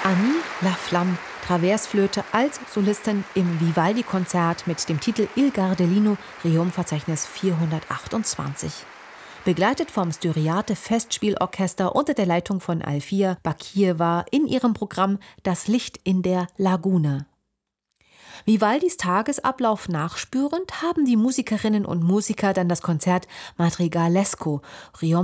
Annie Laflamme, Traversflöte als Solistin im Vivaldi-Konzert mit dem Titel Il Gardellino, Requiem-Verzeichnis 428. Begleitet vom Styriate Festspielorchester unter der Leitung von Alfia Bakijewa in ihrem Programm Das Licht in der Lagune. Vivaldis Tagesablauf nachspürend haben die Musikerinnen und Musiker dann das Konzert Madrigalesco,